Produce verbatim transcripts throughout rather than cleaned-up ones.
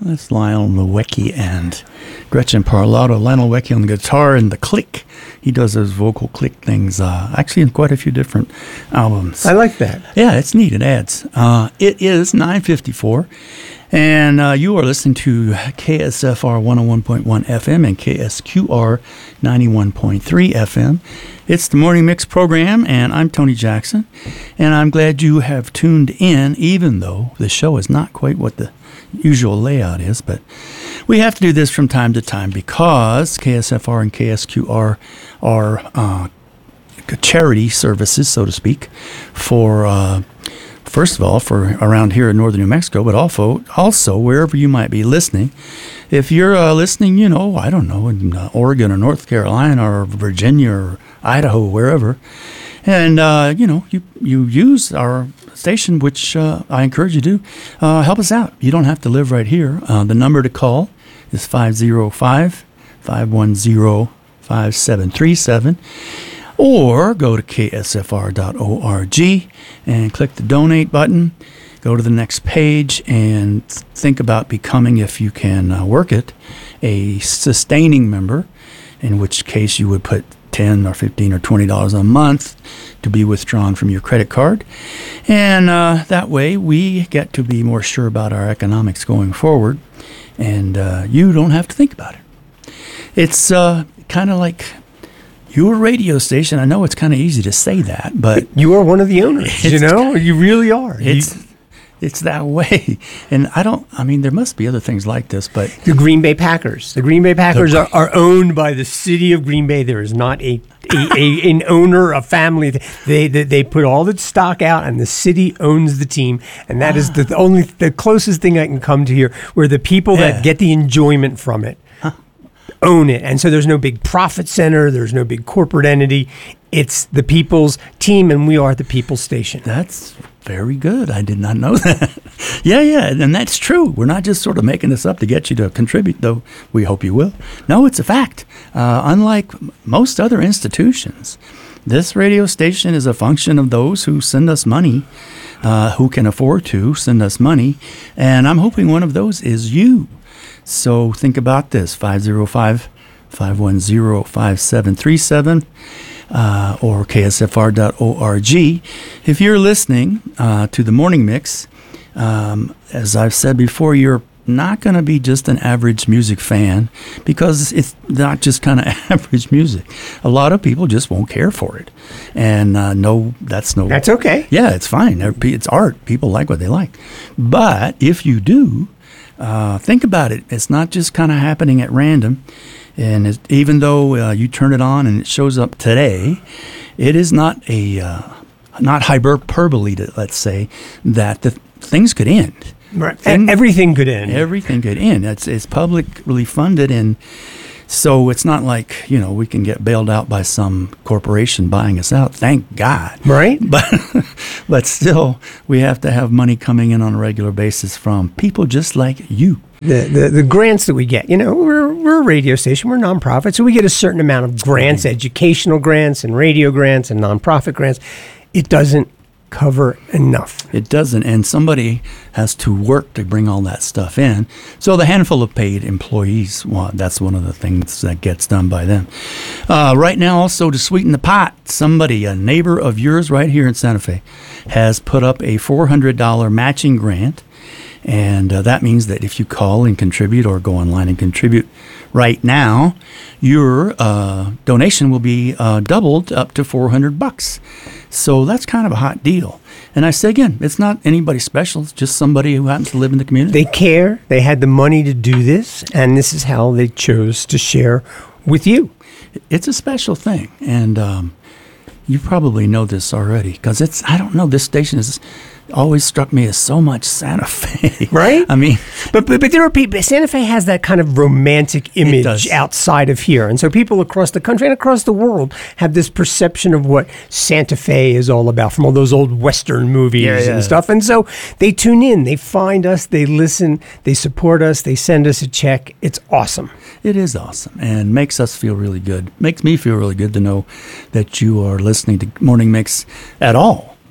That's Lionel Nowicki and Gretchen Parlato. Lionel Nowicki on the guitar and the click. He does those vocal click things, uh, actually in quite a few different albums. I like that. Yeah, it's neat. It adds. Uh, it is nine fifty-four, and uh, you are listening to K S F R one oh one point one F M and K S Q R ninety-one point three F M. It's the Morning Mix program, and I'm Tony Jackson, and I'm glad you have tuned in, even though the show is not quite what the usual layout is, but we have to do this from time to time because K S F R and K S Q R are uh, charity services, so to speak, for uh, first of all for around here in northern New Mexico, but also also wherever you might be listening. If you're uh, listening, you know, I don't know, in uh, Oregon or North Carolina or Virginia or Idaho, wherever, and uh, you know, you you use our station, which uh, I encourage you to do, uh, help us out. You don't have to live right here. Uh, the number to call is five oh five, five one zero, five seven three seven, or go to K S F R dot org and click the donate button. Go to the next page and think about becoming, if you can uh, work it, a sustaining member, in which case you would put ten or fifteen or twenty dollars a month to be withdrawn from your credit card. And uh, that way we get to be more sure about our economics going forward, and uh, you don't have to think about it. It's uh, kind of like your radio station. I know it's kind of easy to say that, but you are one of the owners, you know? You really are. It's you, It's that way. And I don't, I mean, there must be other things like this, but... The Green Bay Packers. The Green Bay Packers the, are, are owned by the city of Green Bay. There is not a, a, a an owner, a family. They, they they put all the stock out, and the city owns the team. And that ah. is the, the only, the closest thing I can come to here, where the people yeah. that get the enjoyment from it huh. own it. And so there's no big profit center. There's no big corporate entity. It's the people's team, and we are the people's station. That's very good. I did not know that. yeah, yeah, and that's true. We're not just sort of making this up to get you to contribute, though we hope you will. No, it's a fact. Uh, unlike most other institutions, this radio station is a function of those who send us money, uh, who can afford to send us money, and I'm hoping one of those is you. So think about this, five oh five, five one zero, five seven three seven. Uh, or K S F R dot org. If you're listening uh, to the Morning Mix, um, as I've said before, you're not going to be just an average music fan, because it's not just kind of average music. A lot of people just won't care for it. And uh, no, that's no... That's okay. Yeah, it's fine. It's art. People like what they like. But if you do, uh, think about it. It's not just kind of happening at random. And it, even though uh, you turn it on and it shows up today, it is not a uh, not hyperbole, to, let's say, that the things could end. Right. Thing, everything could end. Everything could end. It's it's publicly funded, and so it's not like, you know, we can get bailed out by some corporation buying us out. Thank God. Right. But but still, we have to have money coming in on a regular basis from people just like you. The, the the grants that we get, you know, we're we're a radio station, we're a nonprofit, so we get a certain amount of grants, mm-hmm. educational grants and radio grants and nonprofit grants. It doesn't cover enough. It doesn't, and somebody has to work to bring all that stuff in. So the handful of paid employees, well, that's one of the things that gets done by them. Uh, right now, also to sweeten the pot, somebody, a neighbor of yours right here in Santa Fe, has put up a four hundred dollars matching grant. And uh, that means that if you call and contribute or go online and contribute right now, your uh, donation will be uh, doubled up to four hundred bucks. So that's kind of a hot deal. And I say again, it's not anybody special. It's just somebody who happens to live in the community. They care. They had the money to do this, and this is how they chose to share with you. It's a special thing, and um, you probably know this already, because it's, I don't know, this station is always struck me as so much Santa Fe. Right? I mean... But, but but there are people... Santa Fe has that kind of romantic image outside of here. And so people across the country and across the world have this perception of what Santa Fe is all about from all those old Western movies yeah, yeah. and stuff. And so they tune in. They find us. They listen. They support us. They send us a check. It's awesome. It is awesome and makes us feel really good. Makes me feel really good to know that you are listening to Morning Mix at all.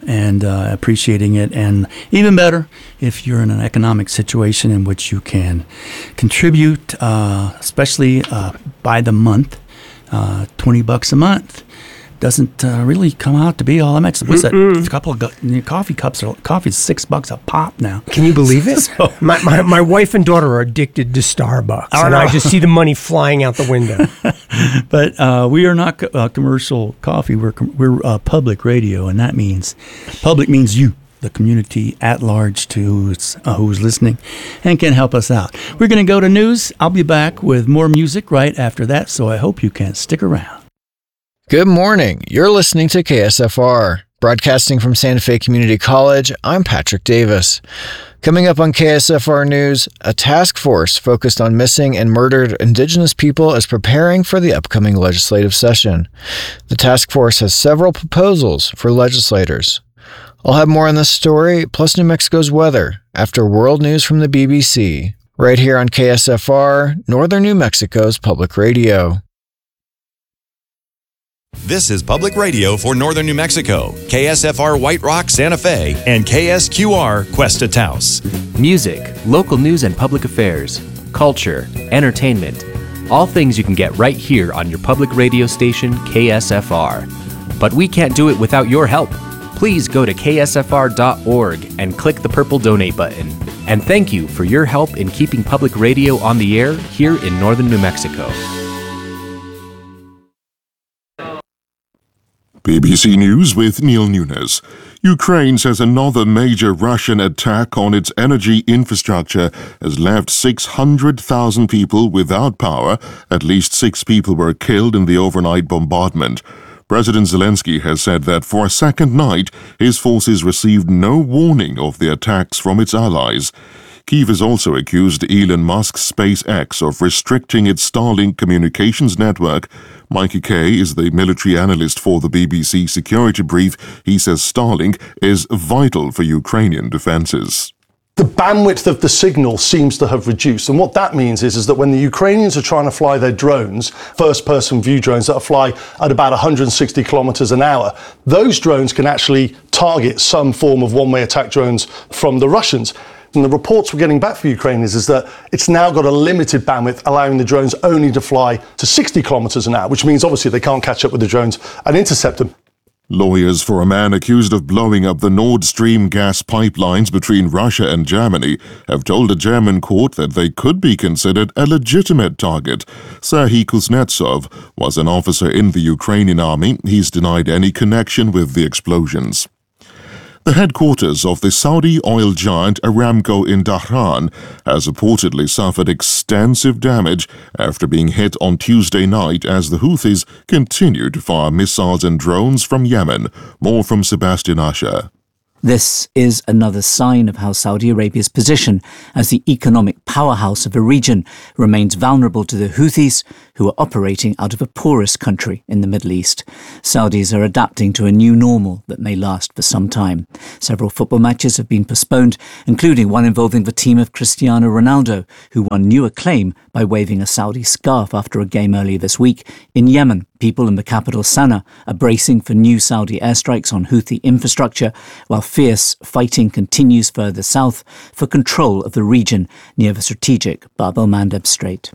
and uh, appreciating it. And even better, if you're in an economic situation in which you can contribute, uh, especially uh, by the month, uh, twenty bucks a month. Doesn't uh, really come out to be all that much. What's that? A couple of gu- coffee cups. Are, coffee's six bucks a pop now. Can you believe it? So, my, my my wife and daughter are addicted to Starbucks, I and know. I just see the money flying out the window. but uh, we are not co- uh, commercial coffee. We're com- we're uh, public radio, and that means public means you, the community at large, to who's, uh, who's listening and can help us out. We're going to go to news. I'll be back with more music right after that, so I hope you can stick around. Good morning. You're listening to K S F R. Broadcasting from Santa Fe Community College, I'm Patrick Davis. Coming up on K S F R News, a task force focused on missing and murdered Indigenous people is preparing for the upcoming legislative session. The task force has several proposals for legislators. I'll have more on this story, plus New Mexico's weather, after world news from the B B C, right here on K S F R, Northern New Mexico's public radio. This is Public Radio for Northern New Mexico, K S F R White Rock, Santa Fe, and K S Q R Cuesta Taos. Music, local news and public affairs, culture, entertainment, all things you can get right here on your public radio station, K S F R. But we can't do it without your help. Please go to K S F R dot org and click the purple donate button. And thank you for your help in keeping public radio on the air here in Northern New Mexico. B B C News with Neil Nunes. Ukraine says another major Russian attack on its energy infrastructure has left six hundred thousand people without power. At least six people were killed in the overnight bombardment. President Zelensky has said that for a second night, his forces received no warning of the attacks from its allies. Kyiv has also accused Elon Musk's SpaceX of restricting its Starlink communications network. Mikey Kay is the military analyst for the B B C Security Brief. He says Starlink is vital for Ukrainian defenses. The bandwidth of the signal seems to have reduced. And what that means is, is that when the Ukrainians are trying to fly their drones, first-person view drones that fly at about one hundred sixty kilometers an hour, those drones can actually target some form of one-way attack drones from the Russians. And the reports we're getting back from Ukraine is, is that it's now got a limited bandwidth, allowing the drones only to fly to sixty kilometers an hour, which means obviously they can't catch up with the drones and intercept them. Lawyers for a man accused of blowing up the Nord Stream gas pipelines between Russia and Germany have told a German court that they could be considered a legitimate target. Serhiy Kuznetsov was an officer in the Ukrainian army. He's denied any connection with the explosions. The headquarters of the Saudi oil giant Aramco in Dhahran has reportedly suffered extensive damage after being hit on Tuesday night as the Houthis continued to fire missiles and drones from Yemen. More from Sebastian Asher. This is another sign of how Saudi Arabia's position as the economic powerhouse of a region remains vulnerable to the Houthis, who are operating out of a porous country in the Middle East. Saudis are adapting to a new normal that may last for some time. Several football matches have been postponed, including one involving the team of Cristiano Ronaldo, who won new acclaim by waving a Saudi scarf after a game earlier this week. In Yemen, people in the capital Sana'a are bracing for new Saudi airstrikes on Houthi infrastructure, while fierce fighting continues further south for control of the region near the strategic Bab el-Mandeb Strait.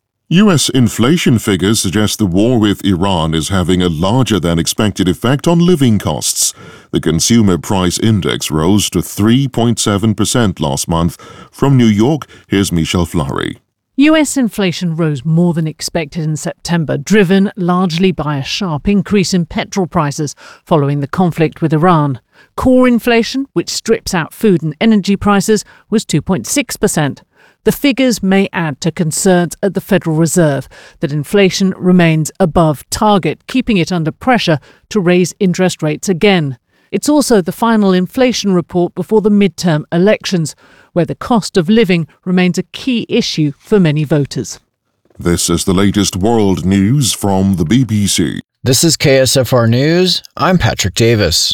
U S inflation figures suggest the war with Iran is having a larger than expected effect on living costs. The Consumer Price Index rose to three point seven percent last month. From New York, here's Michelle Fleury. U S inflation rose more than expected in September, driven largely by a sharp increase in petrol prices following the conflict with Iran. Core inflation, which strips out food and energy prices, was two point six percent. The figures may add to concerns at the Federal Reserve that inflation remains above target, keeping it under pressure to raise interest rates again. It's also the final inflation report before the midterm elections, where the cost of living remains a key issue for many voters. This is the latest world news from the B B C. This is K S F R News. I'm Patrick Davis.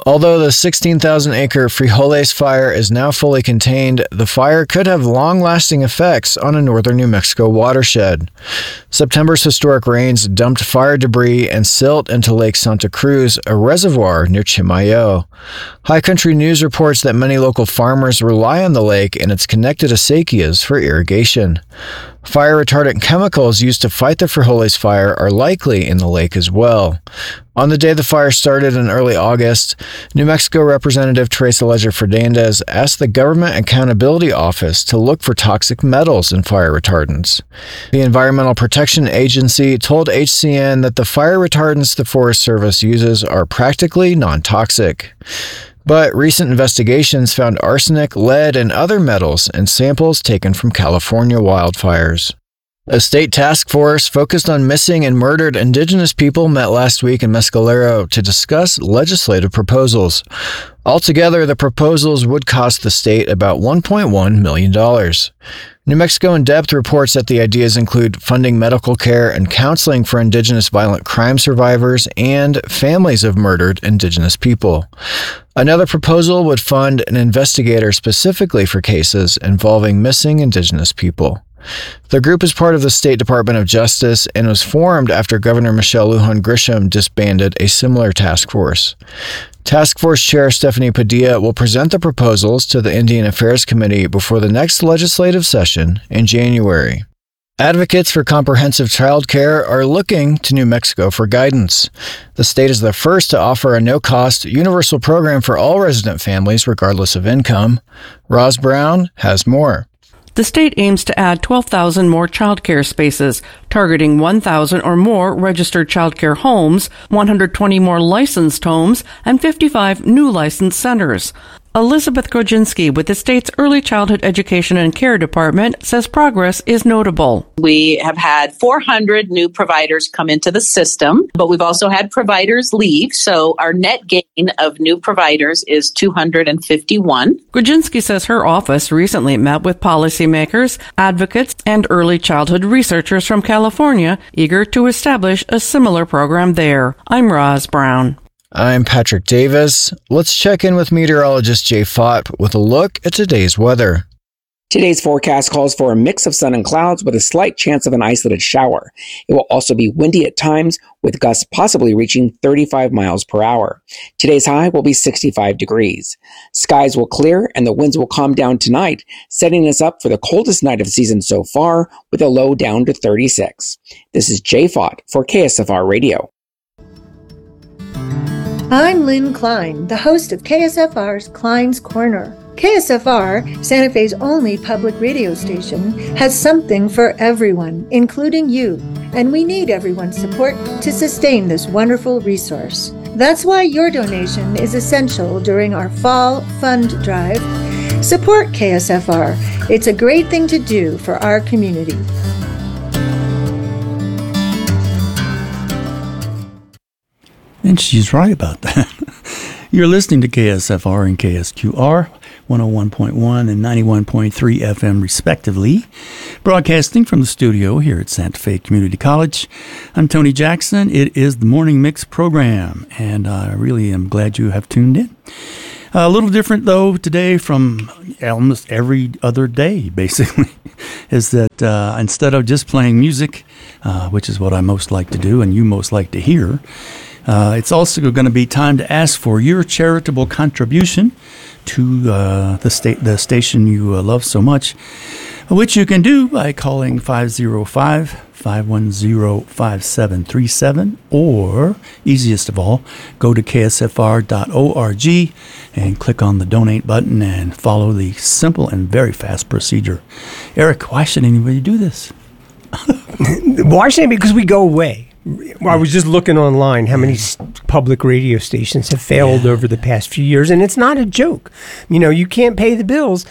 Although the sixteen thousand acre Frijoles fire is now fully contained, the fire could have long-lasting effects on a northern New Mexico watershed. September's historic rains dumped fire debris and silt into Lake Santa Cruz, a reservoir near Chimayo. High Country News reports that many local farmers rely on the lake and its connected acequias for irrigation. Fire-retardant chemicals used to fight the Frijoles fire are likely in the lake as well. On the day the fire started in early August, New Mexico Representative Teresa Leger-Fernandez asked the Government Accountability Office to look for toxic metals in fire retardants. The Environmental Protection Agency told H C N that the fire retardants the Forest Service uses are practically non-toxic. But recent investigations found arsenic, lead, and other metals in samples taken from California wildfires. A state task force focused on missing and murdered Indigenous people met last week in Mescalero to discuss legislative proposals. Altogether, the proposals would cost the state about one point one million dollars. New Mexico In Depth reports that the ideas include funding medical care and counseling for Indigenous violent crime survivors and families of murdered Indigenous people. Another proposal would fund an investigator specifically for cases involving missing Indigenous people. The group is part of the State Department of Justice and was formed after Governor Michelle Lujan Grisham disbanded a similar task force. Task Force Chair Stephanie Padilla will present the proposals to the Indian Affairs Committee before the next legislative session in January. Advocates for comprehensive child care are looking to New Mexico for guidance. The state is the first to offer a no-cost, universal program for all resident families regardless of income. Roz Brown has more. The state aims to add twelve thousand more childcare spaces, targeting one thousand or more registered childcare homes, one hundred twenty more licensed homes, and fifty-five new licensed centers. Elizabeth Grodzinski with the state's Early Childhood Education and Care Department says progress is notable. We have had four hundred new providers come into the system, but we've also had providers leave. So our net gain of new providers is two hundred fifty-one. Grodzinski says her office recently met with policymakers, advocates, and early childhood researchers from California, eager to establish a similar program there. I'm Roz Brown. I'm Patrick Davis. Let's check in with meteorologist Jay Fott with a look at today's weather. Today's forecast calls for a mix of sun and clouds with a slight chance of an isolated shower. It will also be windy at times, with gusts possibly reaching thirty-five miles per hour. Today's high will be sixty-five degrees. Skies will clear and the winds will calm down tonight, setting us up for the coldest night of the season so far, with a low down to thirty-six. This is Jay Fott for K S F R Radio. I'm Lynn Klein, the host of K S F R's Klein's Corner. K S F R, Santa Fe's only public radio station, has something for everyone, including you, and we need everyone's support to sustain this wonderful resource. That's why your donation is essential during our Fall Fund Drive. Support K S F R. It's a great thing to do for our community. And she's right about that. You're listening to K S F R and K S Q R, one oh one point one and ninety-one point three F M respectively, broadcasting from the studio here at Santa Fe Community College. I'm Tony Jackson. It is the Morning Mix program, and I really am glad you have tuned in. A little different, though, today from almost every other day, basically, is that uh, instead of just playing music, uh, which is what I most like to do and you most like to hear, Uh, it's also going to be time to ask for your charitable contribution to uh, the state, the station you uh, love so much, which you can do by calling five oh five, five one oh, five seven three seven, or, easiest of all, go to K S F R dot org and click on the donate button and follow the simple and very fast procedure. Eric, why should anybody do this? Why should anybody? Because we go away. I was just looking online how many public radio stations have failed yeah. over the past few years, and it's not a joke. You know, you can't pay the bills.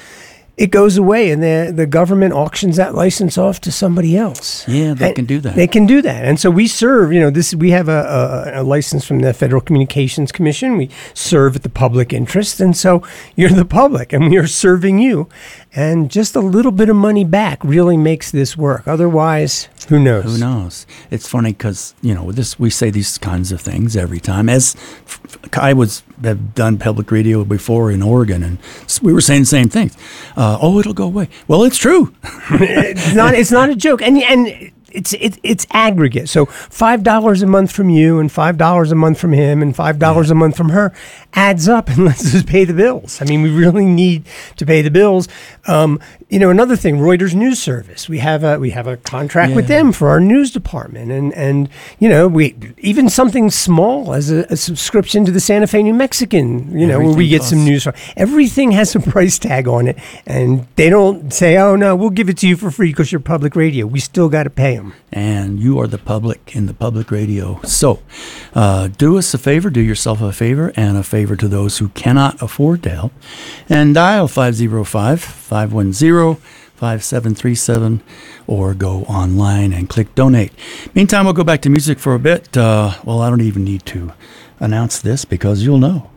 it goes away, and the the government auctions that license off to somebody else. Yeah, they And can do that. They can do that, and so we serve. You know, this we have a, a, a license from the Federal Communications Commission. We serve at the public interest, and so you're the public, and we are serving you. And just a little bit of money back really makes this work. Otherwise, who knows? Who knows? It's funny because, you know, this we say these kinds of things every time. As I was have done public radio before in Oregon, and we were saying the same things. Uh, oh, it'll go away. Well, it's true. it's not. It's not a joke. And and. It's it, it's aggregate. So five dollars a month from you and five dollars a month from him and five dollars yeah. a month from her adds up and lets us pay the bills. I mean, we really need to pay the bills. Um, you know, another thing, Reuters News Service. We have a we have a contract yeah. with them for our news department, and and you know, we even something small as a, a subscription to the Santa Fe New Mexican. You know, Everything where we get costs. some news. Everything has a price tag on it, and they don't say, "Oh no, we'll give it to you for free because you're public radio." We still got to pay them. And you are the public in the public radio. So uh, do us a favor, do yourself a favor, and a favor to those who cannot afford to help. And dial five oh five, five one zero, five seven three seven or go online and click donate. Meantime, we'll go back to music for a bit. Uh, well, I don't even need to announce this because you'll know.